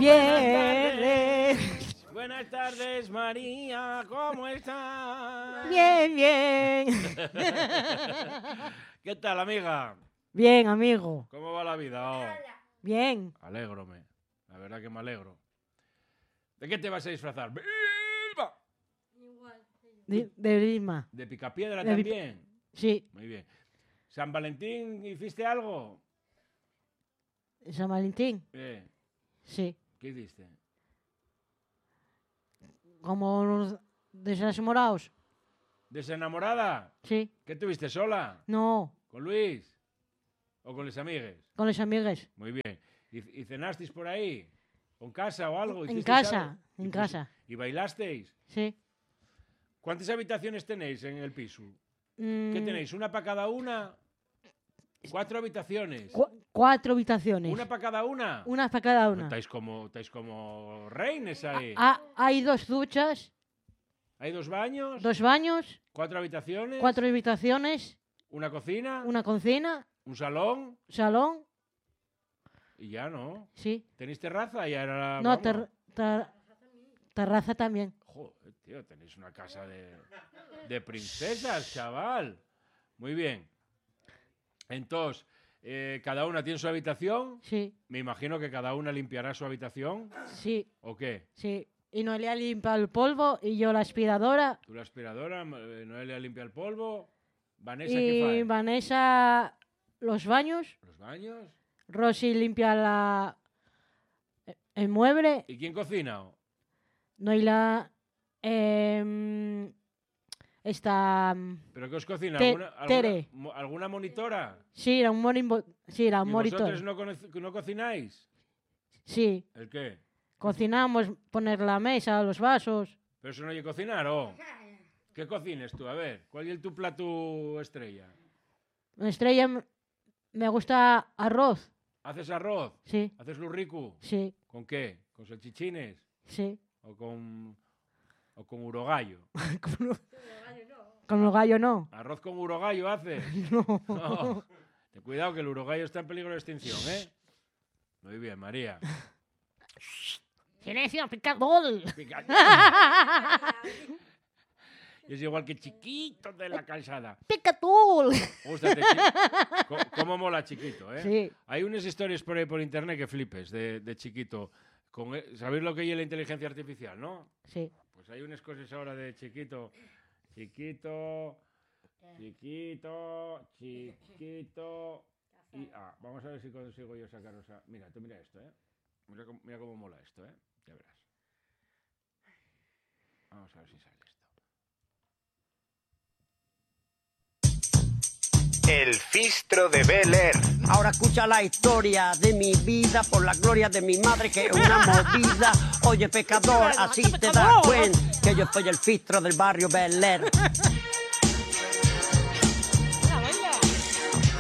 Bien. Buenas tardes, María, ¿cómo estás? Bien, bien. ¿Qué tal, amiga? Bien, amigo. ¿Cómo va la vida? Oh, Bien. alégrome, la verdad que me alegro. ¿De qué te vas a disfrazar? ¡Vilma! De Lima. ¿De Picapiedra De también? Sí. Muy bien. ¿San Valentín hiciste algo? ¿San Valentín? Sí. ¿Qué hiciste? Como los desenamorados. ¿Desenamorada? Sí. ¿Qué tuviste, sola? No, ¿Con Luis? ¿O con los amigues? con los amigos. Muy bien. ¿Y cenasteis por ahí? ¿Con casa o algo? En ¿Hicisteis casa, algo? en casa. ¿Y bailasteis? Sí. ¿Cuántas habitaciones tenéis en el piso? ¿Qué tenéis? ¿Una para cada una? 4 habitaciones. 4 habitaciones. ¿Una para cada una? Una para cada una. Estáis como reines ahí. Hay 2 duchas, ¿Hay 2 baños? 2 baños, 4 habitaciones. 4 habitaciones, ¿Una cocina? una cocina, ¿Un salón? salón. Y ya no. Sí. ¿Tenéis terraza? Ya era No, vamos. terraza también. Joder, tío, tenéis una casa de princesas, chaval. Muy bien. Entonces, ¿cada una tiene su habitación? Sí, Me imagino que cada una limpiará su habitación. sí, ¿O qué? sí. Y Noelia limpia el polvo y yo la aspiradora. Tú la aspiradora, Noelia limpia el polvo. Vanessa, Y ¿qué fae? Vanessa los baños. ¿Los baños? Rosy limpia el mueble. ¿Y quién cocina? Noelia está... ¿Pero qué os cocina? Tere. ¿Alguna monitora? Sí, era un monitor. Sí, era un ¿Y monitor. vosotros no cocináis? Sí, ¿El qué? cocinamos, poner la mesa, los vasos. ¿Pero eso no hay que cocinar, o? ¿Qué cocines tú? A ver, ¿cuál es tu plato estrella? Una estrella me gusta arroz. ¿Haces arroz? Sí, ¿Haces lurrico? sí, ¿Con qué? ¿Con salchichines? sí. ¿O con urogallo? Con los gallos no. ¿Arroz con urogallo haces? No. No. Ten cuidado que el urogallo está en peligro de extinción, ¿eh? Muy bien, María. Silencio, picador. Es igual que Chiquito de la Calzada. Picador. Gústate, cómo mola Chiquito, ¿eh? Sí. Hay unas historias por ahí por internet que flipes de Chiquito. ¿Sabéis lo que es la inteligencia artificial, no? Sí. Pues hay unas cosas ahora de Chiquito. Chiquito. Y vamos a ver si consigo yo sacaros a... Mira, tú mira esto, ¿eh? Mira cómo mola esto, ¿eh? Ya verás. Vamos a ver si sale esto. El Fistro de Bel Air. Ahora escucha la historia de mi vida por la gloria de mi madre, que es una movida. Oye, pecador, así te das cuenta que yo soy el Fistro del barrio Bel Air.